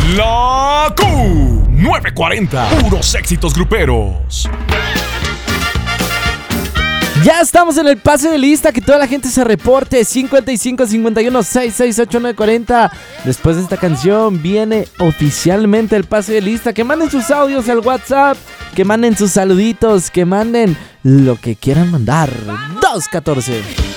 La Q940. Puros éxitos gruperos. Ya estamos en el pase de lista, que toda la gente se reporte. 55 51 668 940. Después de esta canción viene oficialmente el pase de lista. Que manden sus audios al WhatsApp, que manden sus saluditos, que manden lo que quieran mandar. 214